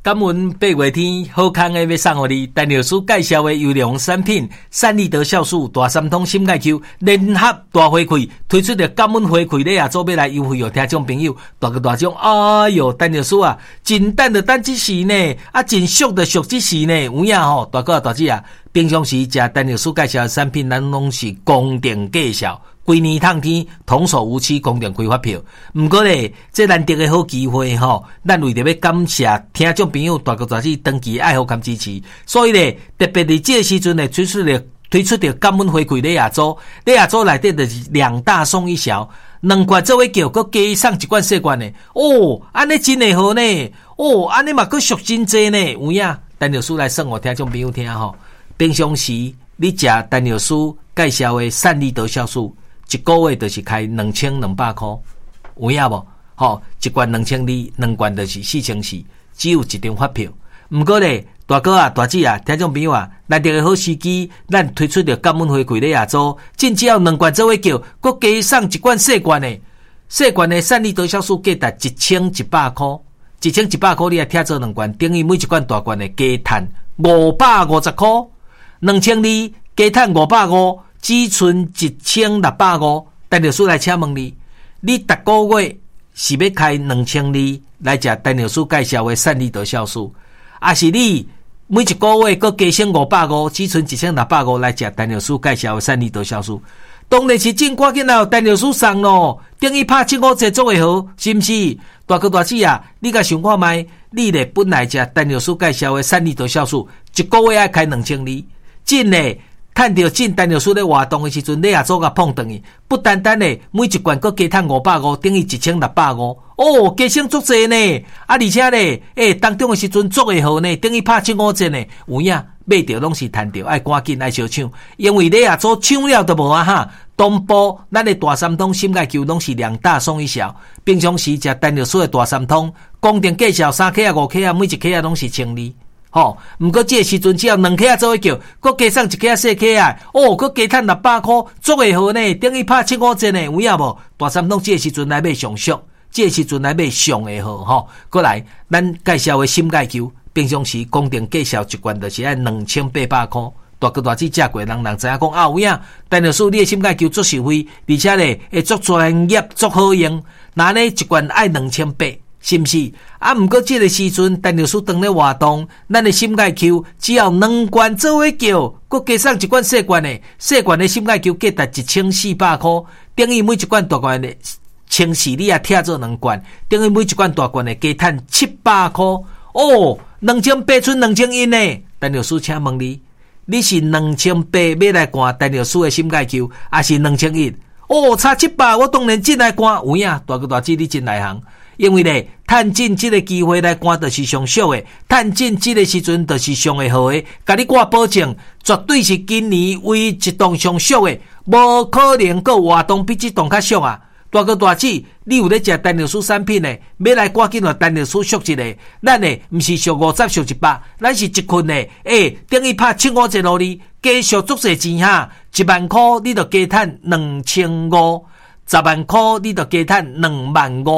感恩八月天好康的要送给你，陈老师介绍的优良产品善利德酵素大三通心钙球联合大回馈，推出的感恩回馈礼啊，做要来优惠哦，听众朋友大个大奖，哎哟，陈老师啊，真等的等一时呢，啊，真俗的俗一时呢，有影吼，大哥大姐啊，平常时食陈老师介绍的产品，咱拢是公定价销。规年烫天，童叟无欺，公定开发票。不过咧，这难得的好机会吼，咱为着要感谢听众朋友大个大姐长期爱护跟支持，所以咧，特别伫这个时阵咧，推出的感恩回馈礼亚组内底就是2大送1小，2罐做伙叫，佮加送1罐小罐的。哦，安尼真会好呢。哦，安尼嘛佮俗真济呢。有影，陈老师来算我听众朋友听吼。平常时你食陈老师介绍的善利德酵素。1个月就是开2200块，有影无？吼，1罐2200，2罐就是4400，只有1张发票。不过咧，大哥啊、大姐啊、听众朋友啊，难得个好时机，咱推出着感恩回馈礼亚组，真只要2罐做伙叫，佮加送1罐小罐的善利德酵素价值1100块，1100块你啊听做2罐，等于每1罐大罐的加赚550块，2200加赚550。只存1650，陈老师来请问你，你逐个月是要开2200来食陈老师介绍的善利德酵素，还是你每1个月佮加升550，只存1650来食陈老师介绍的善利德酵素？当然是正赶紧来陈老师送咯，等于拍7-5折做会好，是不是？大哥大姐啊，你甲想看卖，你咧本来食陈老师介绍的善利德酵素，1个月爱开2200，真诶。趁着进陈老师咧活动的时阵，你也做甲碰断去，不单单咧每1罐佮加赚550，等于1650。哦，加升足济呢！啊，而且咧，当中的时阵做会好呢，等于拍7-5折呢。有影买着拢是趁着，爱赶紧爱小抢，因为你也做抢了都无啊哈！东部咱的大三通心钙球拢是2大送1小，平常时食陈老师的大三通，公定价销3克啊5克啊，每1克啊拢是1200。吼，不过这个时阵只要2克啊做伙叫，佮加送1克啊4克啊，哦，佮加赚600块，做会好呢，等于拍7-5折呢，有影无？大三通这个时阵来买上俗，这个时阵来买上会好吼。过来，咱介绍的心钙球，平常时公定价销1罐就是按2800块。大哥大姐食过人知影讲啊，有影，陈老师你的心钙球足实惠，而且咧会足专业、足好用，那呢1罐爱2800。是不是？啊，不过这个时阵，陈老师当咧活动，咱的心钙球只要2罐做伙叫，佮加送1罐小罐的心钙球价值1400块，等于每1罐大罐的1400，你也贴做2罐，等于每1罐大罐的加赚700块。哦，2800剩2100呢。陈老师请问你是2800要来灌陈老师的心钙球，还是2100？哦，差700，我当然进来灌。有影，大哥大姐你进来行。因为咧，趁进这个机会来赶就是上俗的，趁进这个时阵就是上会好的，甲你我保证，绝对是今年唯一一档上俗的，无可能个活动比这档较俗啊！大哥大姐，你有咧食陈老师产品的，要来赶紧来陈老师俗一个，咱的毋是俗50俗100，咱是一群的，等于拍7-5折咯你，加俗足侪钱哈，1万块你就加赚2500，10万块你就加赚25000。